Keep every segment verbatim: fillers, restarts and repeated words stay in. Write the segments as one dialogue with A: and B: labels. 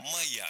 A: Маяк.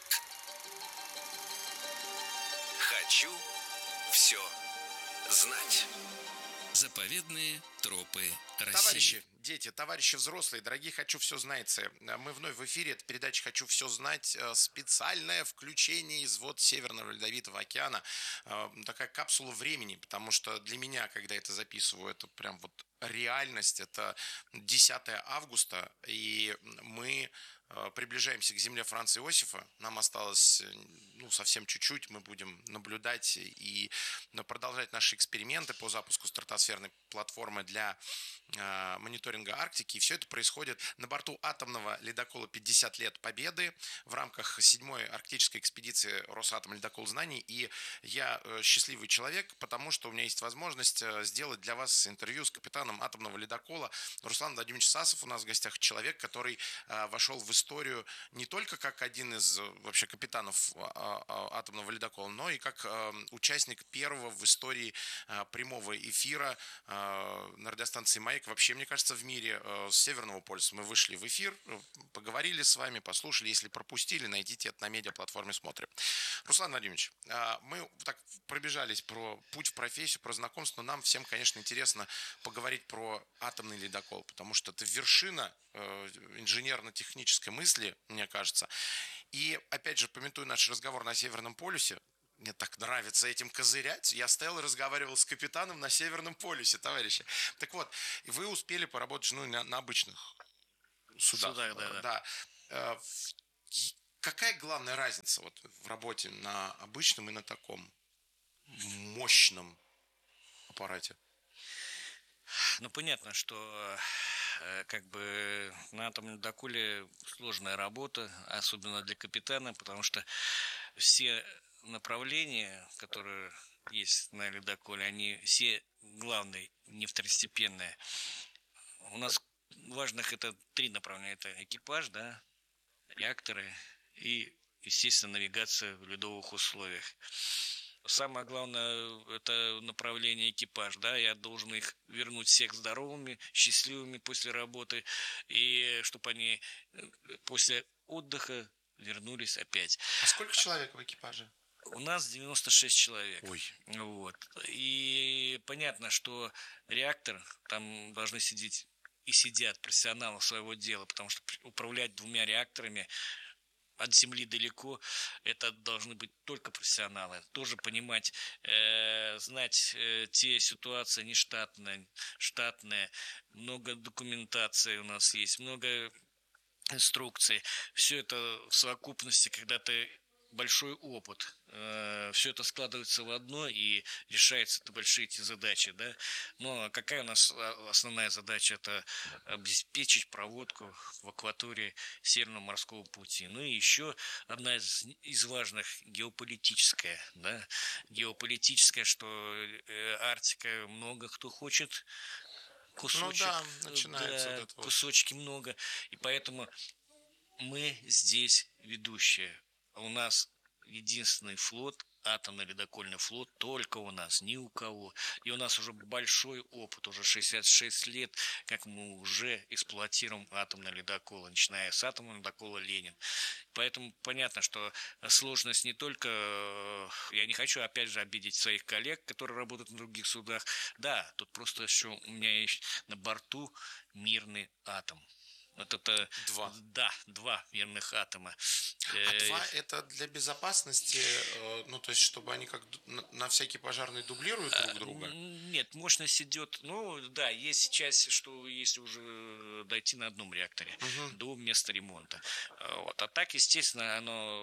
A: Хочу все знать. Заповедные тропы России.
B: Товарищи, дети, товарищи взрослые, дорогие «Хочу все знать». Мы вновь в эфире. Это передача «Хочу все знать». Специальное включение из вод Северного Ледовитого океана. Такая капсула времени, потому что для меня, когда это записываю, это прям вот реальность. Это десятое августа, и мы приближаемся к земле Франца Иосифа. Нам осталось ну, совсем чуть-чуть. Мы будем наблюдать и продолжать наши эксперименты по запуску стратосферной платформы для э, мониторинга Арктики. И все это происходит на борту атомного ледокола «пятьдесят лет Победы» в рамках седьмой арктической экспедиции Росатом «Ледокол знаний». И я э, счастливый человек, потому что у меня есть возможность э, сделать для вас интервью с капитаном атомного ледокола Русланом Владимировичем Сасов. У нас в гостях человек, который э, вошел в историю не только как один из вообще капитанов атомного ледокола, но и как участник первого в истории прямого эфира на радиостанции «Маяк». Вообще, мне кажется, в мире с Северного полюса мы вышли в эфир, поговорили с вами, послушали. Если пропустили, найдите это на медиаплатформе «Смотрим». Руслан Владимирович, мы так пробежались про путь в профессию, про знакомство, но нам всем, конечно, интересно поговорить про атомный ледокол, потому что это вершина инженерно-технической мысли, мне кажется. И, опять же, памятуя наш разговор на Северном полюсе, мне так нравится этим козырять. Я стоял и разговаривал с капитаном на Северном полюсе, товарищи. Так вот, вы успели поработать ну, на, на обычных судах.
C: Судах, да, да.
B: да. Какая главная разница вот в работе на обычном и на таком мощном аппарате?
C: Ну, понятно, что как бы на атомном ледоколе сложная работа, особенно для капитана, потому что все направления, которые есть на ледоколе, они все главные, не второстепенные. У нас важных это три направления. Это экипаж, да, реакторы и, естественно, навигация в ледовых условиях. Самое главное – это направление экипаж, да, я должен их вернуть всех здоровыми, счастливыми после работы, и чтобы они после отдыха вернулись опять.
B: А сколько человек в экипаже?
C: У нас девяносто шесть человек.
B: Ой.
C: Вот. И понятно, что реактор, там должны сидеть и сидят профессионалы своего дела, потому что управлять двумя реакторами от Земли далеко, это должны быть только профессионалы. Тоже понимать, э, знать э, те ситуации нештатные, штатные, много документации у нас есть, много инструкций. Все это в совокупности, когда ты большой опыт. Все это складывается в одно и решаются это большие эти задачи. Да? Но какая у нас основная задача? Это обеспечить проводку в акватории Северного морского пути. Ну и еще одна из, из важных геополитическая. Да? Геополитическая, что Арктика много кто хочет кусочек.
B: Ну да, начинается
C: да,
B: вот это
C: кусочки вот. Много. И поэтому мы здесь ведущие. У нас единственный флот, атомный ледокольный флот, только у нас, ни у кого. И у нас уже большой опыт, уже шестьдесят шесть лет, как мы уже эксплуатируем атомные ледоколы, начиная с атомного ледокола «Ленин». Поэтому понятно, что сложность не только... Я не хочу, опять же, обидеть своих коллег, которые работают на других судах. Да, тут просто еще у меня есть на борту мирный атом. Вот это
B: два.
C: Да, два мирных атома.
B: А два это для безопасности, ну то есть чтобы они как на всякий пожарный дублируют друг друга?
C: Нет, мощность идет, ну да, есть часть, что если уже дойти на одном реакторе угу. до места ремонта. Вот. А так, естественно,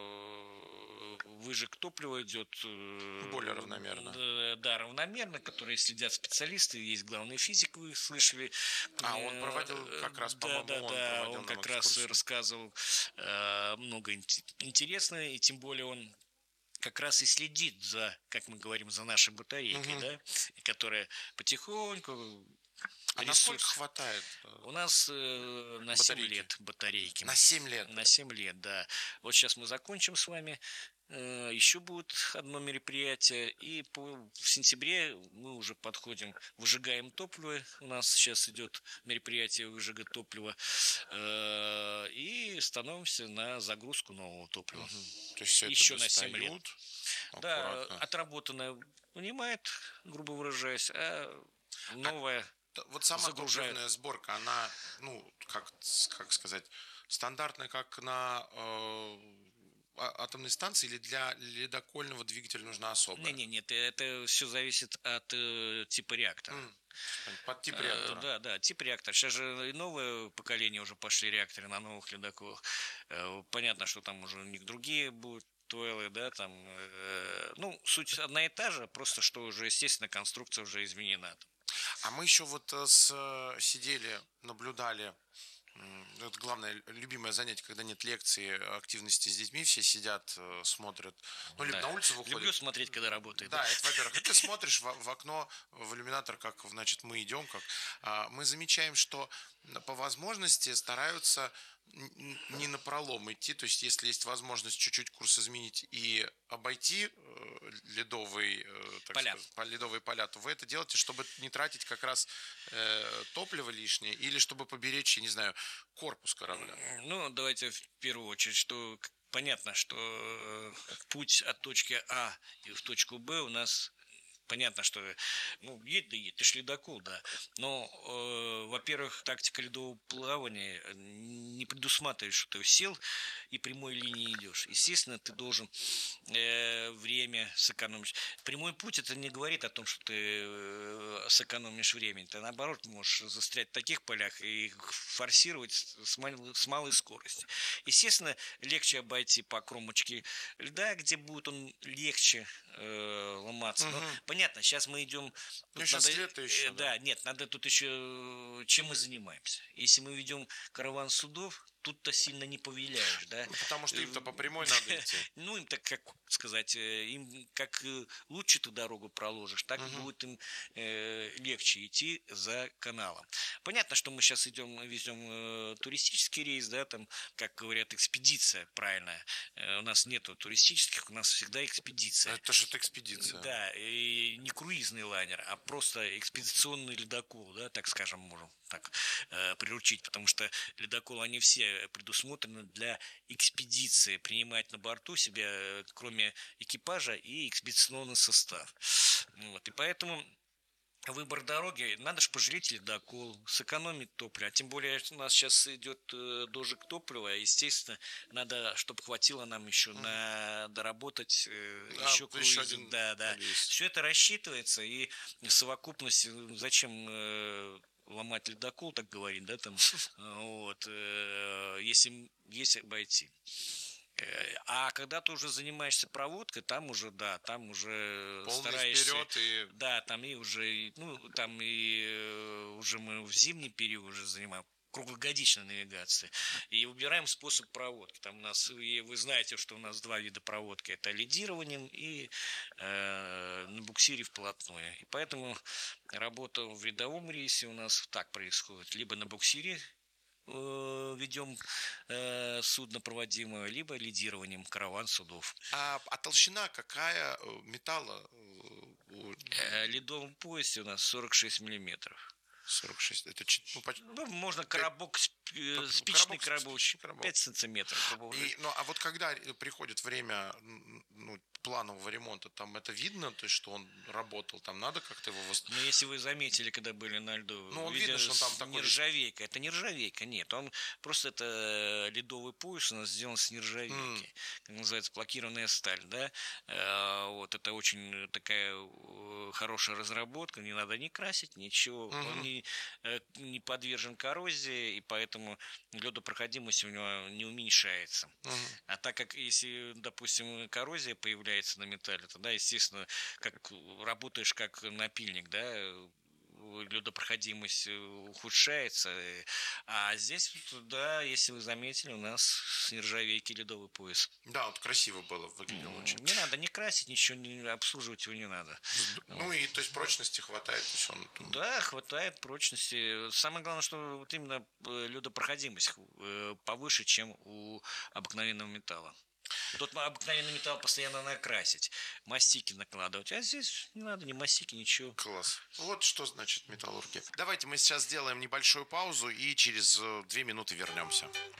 C: оно выжиг топлива идет
B: более равномерно.
C: Да, равномерно, которые следят специалисты, есть главный физик, вы слышали.
B: А он проводил как раз, по-моему,
C: да, да,
B: он
C: да, он как раз рассказывал э, много интересного, и тем более он как раз и следит за, как мы говорим, за нашей батарейкой, угу. да, которая потихоньку...
B: А насколько хватает?
C: У нас э, на семь лет батарейки.
B: На семь лет?
C: На семь лет, да. Вот сейчас мы закончим с вами еще будет одно мероприятие. И по, в сентябре мы уже подходим, выжигаем топливо. У нас сейчас идет мероприятие выжига топлива. И становимся на загрузку нового топлива.
B: Угу. То есть все
C: еще
B: это
C: на семь лет.
B: Аккуратно.
C: Да, отработанное унимает, грубо выражаясь, а новое
B: а, вот сама
C: загружает.
B: Топливная сборка, она, ну, как, как сказать, стандартная, как на э, атомной станции, или для ледокольного двигателя нужна особая?
C: Не, не, нет, это все зависит от э, типа реактора.
B: Mm. Под тип реактора.
C: Да, да, тип реактора. Сейчас же и новое поколение уже пошли реакторы на новых ледоколах. Понятно, что там уже у них другие будут туэллы, да, там, э, ну, суть одна и та же, просто что уже, естественно, конструкция уже изменена.
B: А мы еще вот с, сидели, наблюдали. Это главное, любимое занятие, когда нет лекции, активности с детьми, все сидят, смотрят. Ну, либо
C: да.
B: на улицу выходят.
C: Люблю смотреть, когда работает.
B: Да, да? Это, во-первых. Ты смотришь в, в окно, в иллюминатор, как, значит, мы идем, как. А, мы замечаем, что по возможности стараются не напролом идти, то есть если есть возможность чуть-чуть курс изменить и обойти э, ледовый, э, так
C: поля.
B: Сказать, ледовые поля, то вы это делаете, чтобы не тратить как раз э, топливо лишнее, или чтобы поберечь, я не знаю, корпус корабля?
C: Ну, давайте в первую очередь, что понятно, что путь от точки А в точку Б у нас... Понятно, что, ну, едь да едь, ты ж ледокол, да. Но, э, во-первых, тактика ледового плавания не предусматривает, что ты сел и прямой линией идешь. Естественно, ты должен э, время сэкономить. Прямой путь это не говорит о том, что ты э, сэкономишь время. Ты, наоборот, можешь застрять в таких полях и форсировать с, мал- с малой скоростью. Естественно, легче обойти по кромочке льда, где будет он легче э, ломаться. Угу. Но, понятно, сейчас мы идем...
B: Ну, сейчас надо, лето еще.
C: Да, да, нет, надо тут еще... Чем мы занимаемся? Если мы ведем караван судов, тут-то сильно не повеляешь, да?
B: Ну, потому что им-то по прямой надо идти.
C: Ну, им так, как сказать, им как лучше ты дорогу проложишь, так угу. будет им э, легче идти за каналом. Понятно, что мы сейчас идем, везем э, туристический рейс, да, там, как говорят, экспедиция, правильно. Э, у нас нету туристических, у нас всегда экспедиция.
B: Это же экспедиция.
C: Да, и не круизный лайнер, а просто экспедиционный ледокол, да, так скажем, можем так э, приручить, потому что ледоколы, они все предусмотрены для экспедиции, принимать на борту себя, кроме экипажа, и экспедиционный состав. Вот, и поэтому выбор дороги, надо же пожалеть ледокол, сэкономить топливо, а тем более у нас сейчас идет э, дожиг топлива, естественно, надо, чтобы хватило нам еще mm. на доработать э,
B: да,
C: еще круиз.
B: Еще один
C: да, да. Все это рассчитывается, и в совокупности, зачем э, ломать ледокол, так говорить, да, там, вот, э, если есть обойти. А когда ты уже занимаешься проводкой, там уже, да, там уже
B: полный
C: стараешься...
B: вперед и...
C: Да, там и уже, ну, там и уже мы в зимний период уже занимаем круглогодичной навигации. И выбираем способ проводки. Там у нас, и вы знаете, что у нас два вида проводки. Это лидированием и э, на буксире вплотную. И поэтому работа в рядовом рейсе у нас так происходит. Либо на буксире ведем э, судно проводимое, либо лидированием караван судов.
B: А, а толщина какая металла?
C: Э, ледовом поясе у нас сорок шесть миллиметров.
B: сорок шесть. Это, ну, почти...
C: ну, можно коробок, э, спичный коробок, коробок пять сантиметров.
B: И, ну, а вот когда приходит время, ну, планового ремонта, там это видно, то есть, что он работал, там надо как-то его... Вост...
C: Ну, если вы заметили, когда были на льду,
B: ну, он видно, что он там такой...
C: нержавейка. Это нержавейка, нет, он просто это ледовый пояс у нас сделан с нержавейки, mm. как называется, блокированная сталь, да, э, вот, это очень такая хорошая разработка, не надо ни красить, ничего, mm-hmm. он не, не подвержен коррозии, и поэтому ледопроходимость у него не уменьшается. Mm-hmm. А так как, если, допустим, коррозия появляется на металле, тогда, естественно, как работаешь как напильник, да, ледопроходимость ухудшается. А здесь, да, если вы заметили, у нас с нержавейки ледовый пояс.
B: Да, вот красиво было, выглядело mm, очень.
C: Не надо не красить, ничего не обслуживать его не надо.
B: Ну вот. И то есть прочности хватает. То есть он...
C: Да, хватает прочности. Самое главное, что вот именно ледопроходимость повыше, чем у обыкновенного металла. Тут обыкновенный металл постоянно накрасить, мастики накладывать. А здесь не надо ни мастики, ничего.
B: Класс. Вот что значит металлургия. Давайте мы сейчас сделаем небольшую паузу и через две минуты вернемся.